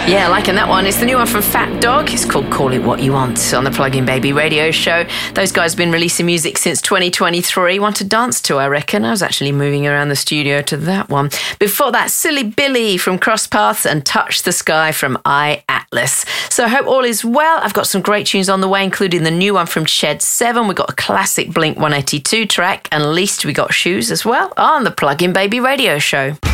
Yeah, liking that one. It's the new one from Fat Dog. It's called Call It What You Want on the Plug-in Baby radio show. Those guys have been releasing music since 2023. One to dance to, I reckon. I was actually moving around the studio to that one. Before that, Silly Billy from Cross Paths and Touch the Sky from I Atlas. So I hope all is well. I've got some great tunes on the way, including the new one from Shed 7. We've got a classic Blink 182 track, and Least we got Shoes as well on the Plug-in Baby radio show.